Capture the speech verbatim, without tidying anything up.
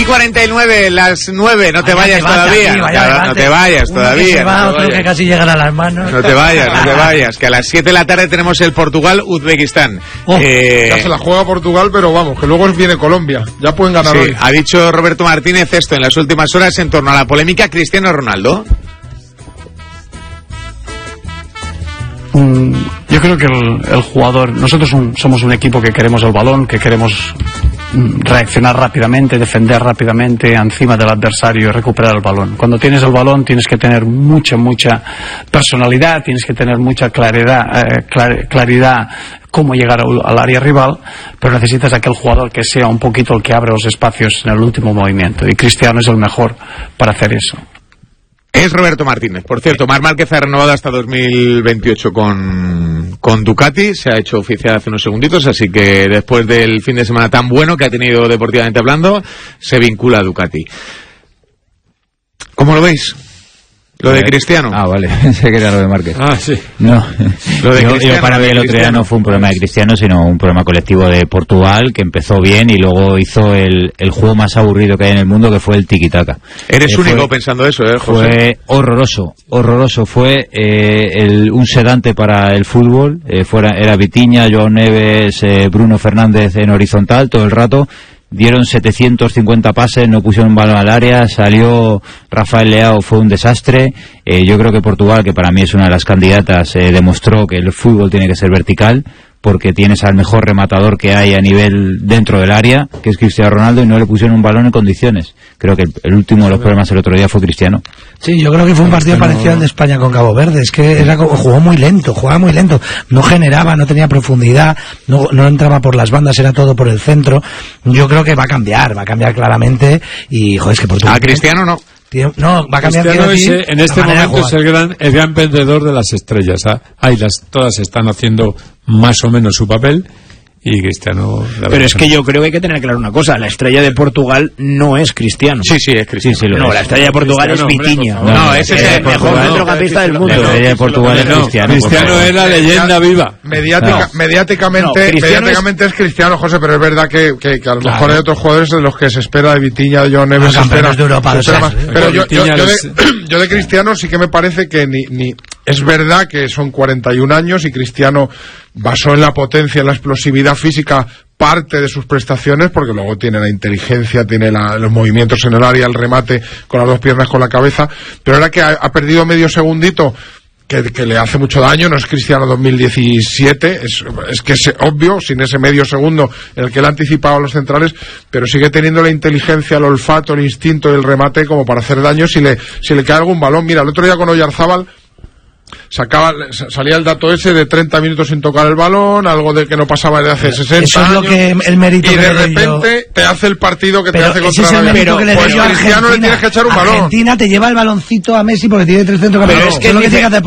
cuarenta y nueve, las nueve, no te vayas todavía. Aquí, vaya claro, no te vayas todavía. Que se va, no otro vayas. Que casi llegan a las manos. No te vayas, no te vayas, que a las siete de la tarde tenemos el Portugal-Uzbekistán. Oh, eh... Ya se la juega Portugal, pero vamos, que luego viene Colombia. Ya pueden ganar sí, hoy. Ha dicho Roberto Martínez esto en las últimas horas en torno a la polémica Cristiano Ronaldo. Mm, yo creo que el, el jugador, nosotros un, somos un equipo que queremos el balón, que queremos mm, reaccionar rápidamente, defender rápidamente encima del adversario y recuperar el balón. Cuando tienes el balón tienes que tener mucha, mucha personalidad, tienes que tener mucha claridad, eh, clar, claridad cómo llegar al, al área rival, pero necesitas aquel jugador que sea un poquito el que abre los espacios en el último movimiento, y Cristiano es el mejor para hacer eso. Es Roberto Martínez. Por cierto, Marc Márquez ha renovado hasta dos mil veintiocho con, con Ducati. Se ha hecho oficial hace unos segunditos, así que después del fin de semana tan bueno que ha tenido deportivamente hablando, se vincula a Ducati. ¿Cómo lo veis? Lo de Cristiano. Ah, vale, pensé que era lo de Márquez. Ah, sí. No, lo de yo, yo para mí el otro día no fue un problema de Cristiano, sino un problema colectivo de Portugal, que empezó bien y luego hizo el, el juego más aburrido que hay en el mundo, que fue el tiki-taka. Eres eh, único fue, pensando eso, ¿eh, José? Fue horroroso, horroroso. Fue eh, el, un sedante para el fútbol. Eh, fuera, era Vitinha, Joao Neves, eh, Bruno Fernández en horizontal todo el rato. Dieron setecientos cincuenta pases, no pusieron un balón al área, salió Rafael Leao, fue un desastre. Eh, yo creo que Portugal, que para mí es una de las candidatas, eh, demostró que el fútbol tiene que ser vertical, porque tienes al mejor rematador que hay a nivel dentro del área, que es Cristiano Ronaldo, y no le pusieron un balón en condiciones. Creo que el, el último de los problemas el otro día fue Cristiano. Sí, yo creo que fue un partido parecido al de España con Cabo Verde. Es que era, jugó muy lento, jugaba muy lento. No generaba, no tenía profundidad, no, no entraba por las bandas, era todo por el centro. Yo creo que va a cambiar, va a cambiar claramente. Y, joder, es que Portugal... A Cristiano no. No, va a cambiar. Cristiano ese, en este momento es el gran, el gran vendedor de las estrellas. ¿eh? Ahí las, todas están haciendo más o menos su papel. Y Cristiano... Pero es que yo creo que hay que tener claro una cosa. La estrella de Portugal no es Cristiano. Sí, sí, es Cristiano. Sí, sí, no, es. la estrella de Portugal es Vitinha. No, no, ese es el mejor centrocampista del mundo. La estrella de Portugal es Cristiano. Cristiano es la leyenda viva. Mediática, no. Mediáticamente, no, mediáticamente es... es Cristiano, José, pero es verdad que, que, que a lo claro. mejor hay otros jugadores de los que se espera, de Vitinha, de Joao Neves, se espera, de Europa, se espera o sea, más. Pero yo, yo, yo, de, les... yo de Cristiano sí que me parece que ni, ni es verdad que son cuarenta y un años y Cristiano basó en la potencia, en la explosividad física parte de sus prestaciones, porque luego tiene la inteligencia, tiene la, los movimientos en el área, el remate con las dos piernas, con la cabeza, pero ahora que ha, ha perdido medio segundito, que, que le hace mucho daño. No es Cristiano dos mil diecisiete, es, es que es obvio, sin ese medio segundo en el que él ha anticipado a los centrales, pero sigue teniendo la inteligencia, el olfato, el instinto y el remate como para hacer daño si le, si le cae algún balón. Mira, el otro día con Oyarzábal sacaba, salía el dato ese de treinta minutos sin tocar el balón, algo de que no pasaba desde hace sesenta eso es años, lo que el mérito y de que repente yo... te hace el partido que pero te hace ese contra es el la mérito que le pues doy yo a Cristiano Argentina. le tienes que echar un balón. Argentina te lleva el baloncito a Messi porque tiene tres centrocampistas. Pero es que, es lo que dice, tiene que hacer